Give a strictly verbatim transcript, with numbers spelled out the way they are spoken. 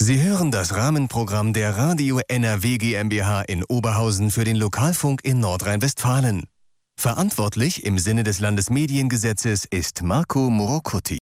Sie hören das Rahmenprogramm der Radio N R W GmbH in Oberhausen für den Lokalfunk in Nordrhein-Westfalen. Verantwortlich im Sinne des Landesmediengesetzes ist Marco Morocuti.